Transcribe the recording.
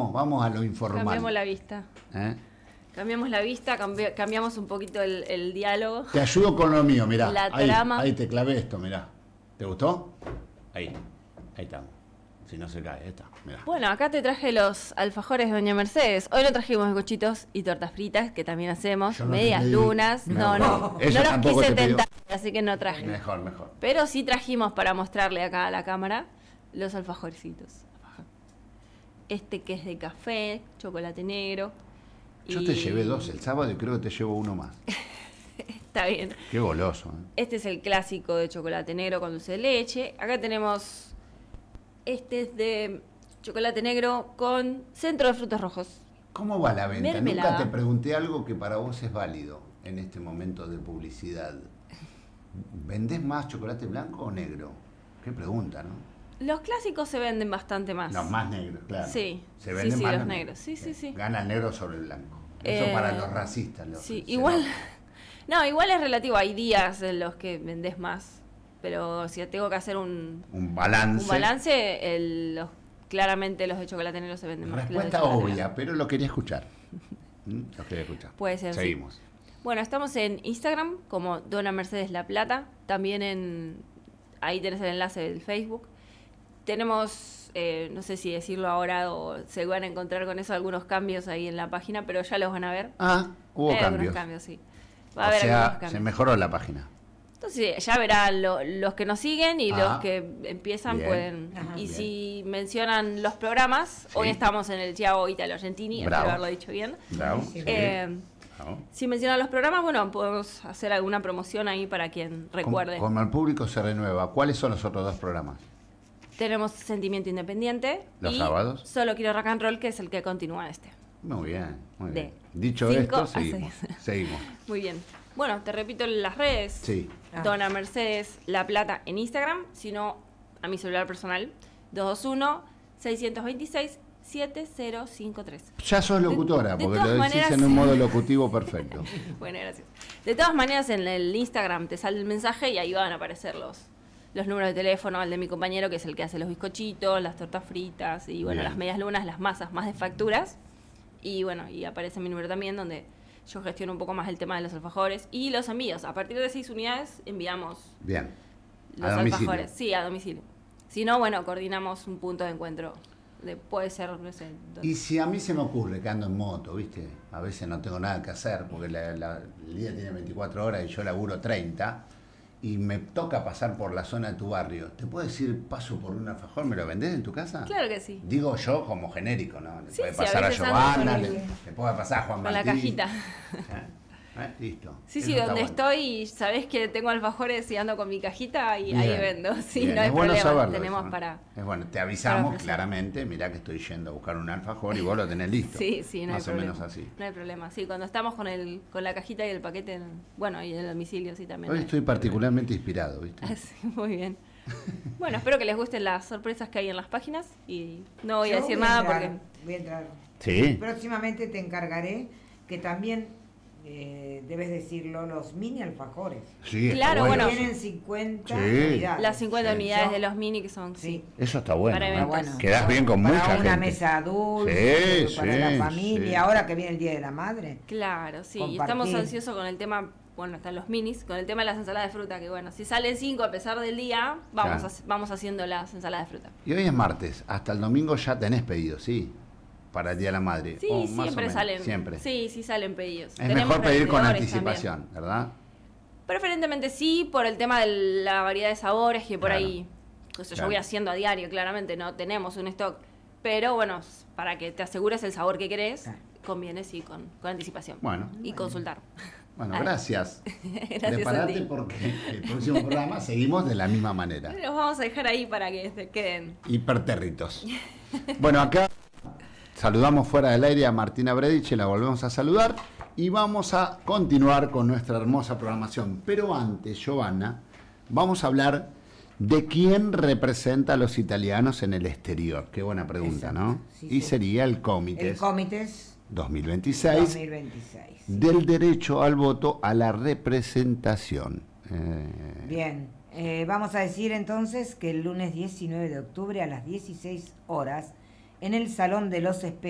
vamos a lo informal. Cambiamos la vista. Cambiamos la vista, cambiamos un poquito el diálogo. Te ayudo con lo mío, mirá. La trama. Ahí te clavé esto, mirá. ¿Te gustó? Ahí estamos. Si no se cae, está, mirá. Bueno, acá te traje los alfajores de Doña Mercedes. Hoy no trajimos bizcochitos y tortas fritas, que también hacemos. Medias lunas. No los quise tentar, así que no traje. Mejor. Pero sí trajimos para mostrarle acá a la cámara los alfajorcitos. Este que es de café, chocolate negro. Yo te llevé 2 el sábado y creo que te llevo 1 más. Está bien. Qué goloso. Este es el clásico de chocolate negro con dulce de leche. Acá tenemos... Este es de chocolate negro con centro de frutos rojos. ¿Cómo va la venta? Mermelada. Nunca te pregunté algo que para vos es válido en este momento de publicidad. ¿Vendés más chocolate blanco o negro? Qué pregunta, ¿no? Los clásicos se venden bastante más. Los más negros, claro. Sí, se venden sí, más los negros. Sí. Gana el negro sobre el blanco. Eso para los racistas. Sí, igual. No, igual es relativo. Hay días en los que vendés más. Pero si tengo que hacer un balance, claramente los de chocolate negro se venden más. Respuesta obvia, pero lo quería escuchar. Puede ser. Seguimos. Sí. Bueno, estamos en Instagram como Dona Mercedes La Plata. También ahí tenés el enlace del Facebook. Tenemos, no sé si decirlo ahora o se van a encontrar con eso algunos cambios ahí en la página, pero ya los van a ver. Hubo cambios. Algunos cambios, sí. Va a haber algunos cambios. Se mejoró la página. Entonces ya verán los que nos siguen y los que empiezan bien. Pueden. Ajá, y bien. Si mencionan los programas, hoy estamos en el Thiago Italo Argentini, espero haberlo dicho bien. Bravo. Si mencionan los programas, bueno, podemos hacer alguna promoción ahí para quien recuerde. Como el público se renueva, ¿cuáles son los otros 2 programas? Tenemos Sentimiento Independiente. ¿Los sábados? Solo Quiero Rock and Roll, que es el que continúa este. Muy bien. Dicho esto, seguimos. Muy bien. Bueno, te repito las redes. Sí. Dona Mercedes La Plata en Instagram, sino a mi celular personal, 221-626-7053. Ya sos locutora, porque lo decís en un modo locutivo perfecto. Bueno, gracias. De todas maneras, en el Instagram te sale el mensaje y ahí van a aparecer los números de teléfono, el de mi compañero, que es el que hace los bizcochitos, las tortas fritas y bueno, las medias lunas, las masas más de facturas. Y bueno, y aparece mi número también, donde yo gestiono un poco más el tema de los alfajores y los envíos. A partir de 6 unidades enviamos los alfajores. Sí, a domicilio. Si no, bueno, coordinamos un punto de encuentro. Puede ser, no sé. Y si a mí se me ocurre que ando en moto, ¿viste? A veces no tengo nada que hacer porque el día tiene 24 horas y yo laburo 30 y me toca pasar por la zona de tu barrio. ¿Te puedo decir, paso por un alfajor, me lo vendés en tu casa? Claro que sí. Digo yo como genérico, ¿no? Le Sí, puede sí, pasar a Giovanna, le puede pasar a Juan con Martín. La cajita. Listo. Sí, donde estoy, sabés que tengo alfajores y ando con mi cajita y ahí vendo. Sí, bien. No hay Es bueno problema. saberlo Tenemos eso, para. Es bueno, te avisamos claramente, mirá que estoy yendo a buscar un alfajor y vos lo tenés listo. Sí, no más hay problema. Más o menos así. No hay problema. Sí, cuando estamos con la cajita y el paquete, bueno, y el domicilio, sí también. Hoy estoy particularmente inspirado, ¿viste? Sí, muy bien. Bueno, espero que les gusten las sorpresas que hay en las páginas y no voy a decir nada porque... Voy a entrar. Sí. Próximamente te encargaré que también... debes decirlo, los mini alfajores. Sí, claro, bueno. Tienen 50 unidades. Las 50 unidades de los mini que son. Sí. Eso está bueno. Bueno. Quedás bien con mucha gente. Para una mesa dulce, para la familia. Sí. Ahora que viene el Día de la Madre. Claro, sí. Compartir. Y estamos ansiosos con el tema, bueno, están los minis, con el tema de las ensaladas de fruta, que bueno, si salen 5 a pesar del día, vamos haciendo las ensaladas de fruta. Y hoy es martes, hasta el domingo ya tenés pedidos, ¿sí? Para el Día de la Madre. Sí, siempre salen. Siempre. Sí, salen pedidos. Es mejor pedir con anticipación, también. ¿Verdad? Preferentemente sí, por el tema de la variedad de sabores que por ahí, yo voy haciendo a diario, claramente no tenemos un stock, pero bueno, para que te asegures el sabor que querés, conviene sí con anticipación. Y consultar. Bueno, gracias. Gracias. Prepárate porque el próximo programa seguimos de la misma manera. Los vamos a dejar ahí para que se queden hiperterritos. Bueno, acá saludamos fuera del aire a Martina Bredich y la volvemos a saludar y vamos a continuar con nuestra hermosa programación. Pero antes, Giovanna, vamos a hablar de quién representa a los italianos en el exterior. Qué buena pregunta, exacto, ¿no? Sí, y sería el Comites. El Comites 2026 del derecho al voto a la representación. Bien, vamos a decir entonces que el lunes 19 de octubre a las 16 horas en el Salón de los Espejos